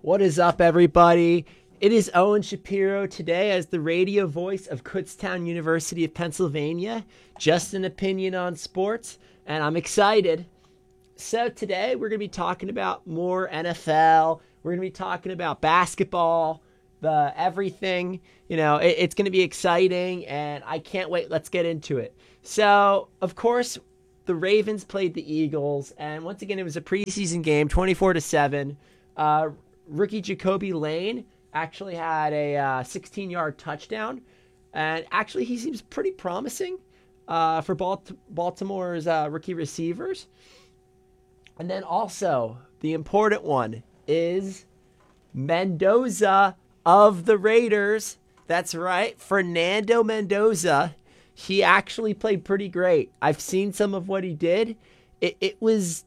What is up, everybody? It is Owen Shapiro today as the radio voice of Kutztown University of Pennsylvania. Just an opinion on sports, and I'm excited. So today we're going to be talking about more NFL. We're going to be talking about basketball, the everything. It's going to be exciting, and I can't wait. Let's get into it. So, of course, the Ravens played the Eagles, and once again, it was a preseason game, 24-7. Rookie Jacoby Lane actually had a 16-yard touchdown, and actually he seems pretty promising for Baltimore's rookie receivers. And then also, the important one is Mendoza of the Raiders. That's right, Fernando Mendoza. He actually played pretty great. I've seen some of what he did. It was,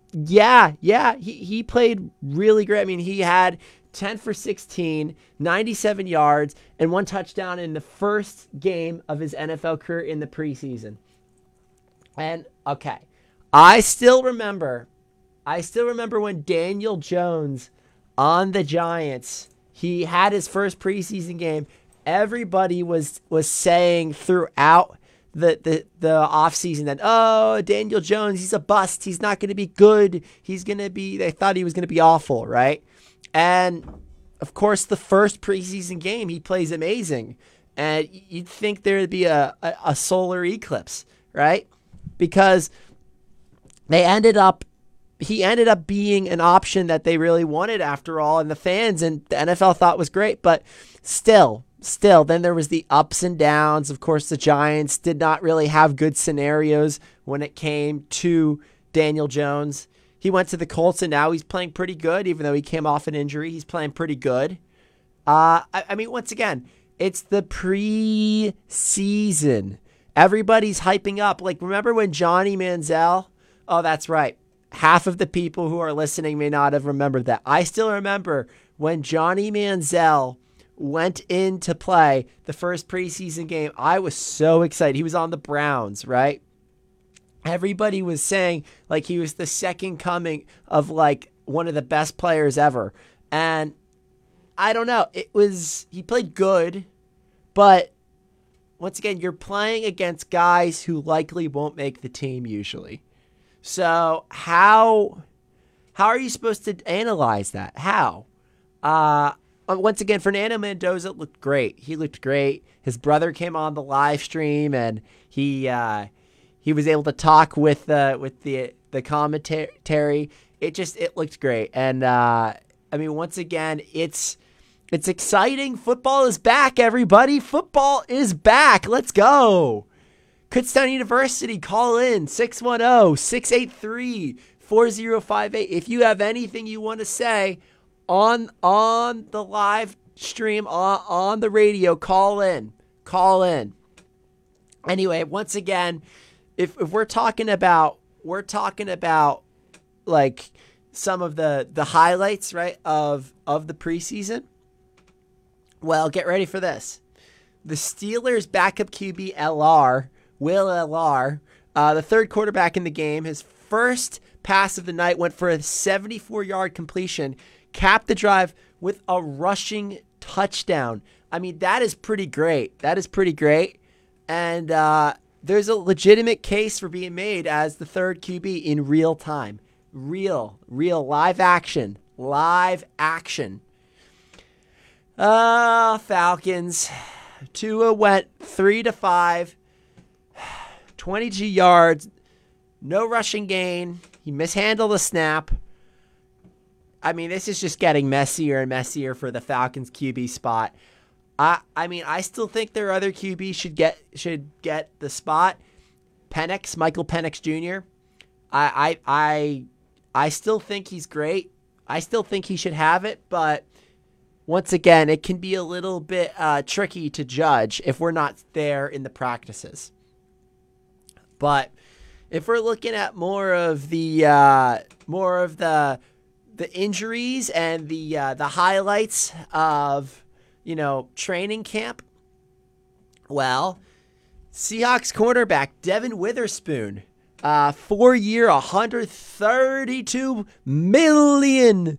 he played really great. I mean, he had 10 for 16, 97 yards, and one touchdown in the first game of his NFL career in the preseason. And, okay, I still remember when Daniel Jones on the Giants, he had his first preseason game. Everybody was saying throughout the offseason that, Daniel Jones, he's a bust. He's not going to be good. They thought he was going to be awful, right? And, of course, the first preseason game, he plays amazing. And you'd think there would be a solar eclipse, right? Because he ended up being an option that they really wanted after all, and the fans and the NFL thought was great. But still, then there was the ups and downs. Of course, the Giants did not really have good scenarios when it came to Daniel Jones. He went to the Colts, and now he's playing pretty good, even though he came off an injury. He's playing pretty good. I mean, once again, it's the preseason. Everybody's hyping up. Like, remember when Johnny Manziel? Oh, that's right. Half of the people who are listening may not have remembered that. I still remember when Johnny Manziel went in to play the first preseason game. I was so excited. He was on the Browns, right? Everybody was saying like he was the second coming of like one of the best players ever. And I don't know. He played good, but once again, you're playing against guys who likely won't make the team usually. So how are you supposed to analyze that? How? Once again, Fernando Mendoza looked great. He looked great. His brother came on the live stream, and he was able to talk with the commentary. It looked great. And I mean, once again, it's exciting. Football is back, everybody. Football is back. Let's go. Kutztown University, call in 610-683-4058. If you have anything you want to say on the live stream, on the radio, call in. Anyway, once again, if we're talking about like some of the highlights, right, of the preseason, well, get ready for this. The Steelers' backup QB Will LR, the third quarterback in the game, his first pass of the night went for a 74-yard completion, capped the drive with a rushing touchdown. I mean, that is pretty great. And there's a legitimate case for being made as the third QB in real time. Real live action. Falcons. Tua went 3-5. 22 yards, no rushing gain. He mishandled the snap. I mean, this is just getting messier and messier for the Falcons QB spot. I mean, I still think their other QB should get the spot. Michael Penix Jr. I still think he's great. I still think he should have it, but once again, it can be a little bit tricky to judge if we're not there in the practices. But if we're looking at more of the injuries and the highlights of training camp, well, Seahawks cornerback Devin Witherspoon 4-year, $132 million.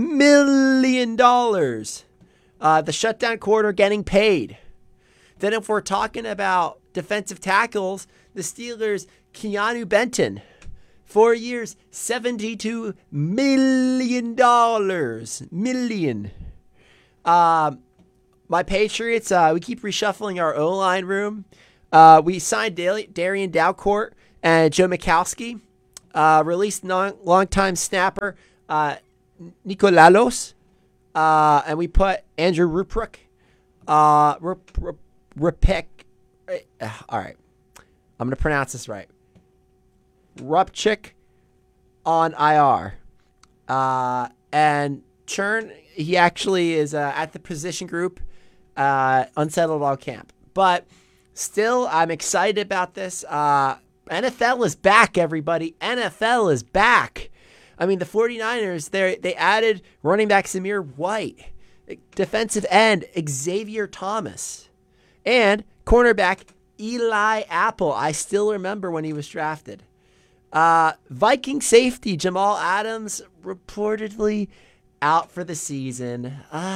The shutdown corner getting paid. Then if we're talking about defensive tackles, the Steelers, Keanu Benton, 4 years, $72 million. My Patriots, we keep reshuffling our O-line room. We signed Darian Dalcourt and Joe Mikowski. Released longtime snapper Nico Lalos. And we put Andrew Rupick. Rupick. All right. I'm going to pronounce this right. Rupchick on IR. And Churn, he actually is at the position group, unsettled all camp. But still, I'm excited about this. NFL is back, everybody. NFL is back. I mean, the 49ers, they added running back Zamir White, defensive end Xavier Thomas, and cornerback Eli Apple. I still remember when he was drafted. Viking safety Jamal Adams reportedly out for the season.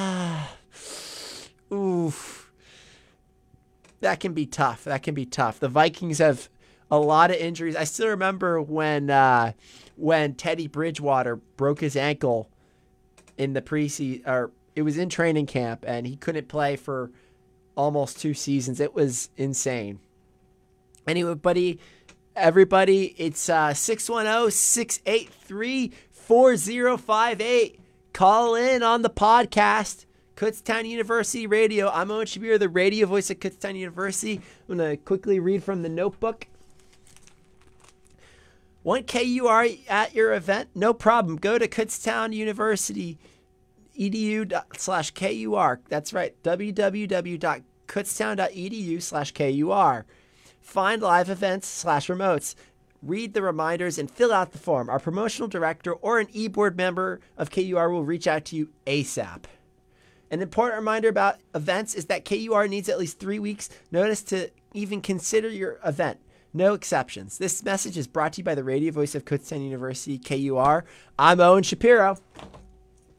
Oof. That can be tough. The Vikings have a lot of injuries. I still remember when Teddy Bridgewater broke his ankle in the preseason, or it was in training camp, and he couldn't play for almost 2 seasons. It was insane. Anyway, everybody, it's 610-683-4058. Call in on the podcast. Kutztown University Radio. I'm Owen Shabir, the radio voice at Kutztown University. I'm going to quickly read from the notebook. Want KUR at your event? No problem. Go to Kutztown University edu/KUR. That's right. www.kutztown.edu/KUR. Find live events /remotes. Read the reminders and fill out the form. Our promotional director or an e-board member of KUR will reach out to you ASAP. An important reminder about events is that KUR needs at least 3 weeks notice to even consider your event. No exceptions. This message is brought to you by the radio voice of Kutztown University, KUR. I'm Owen Shapiro.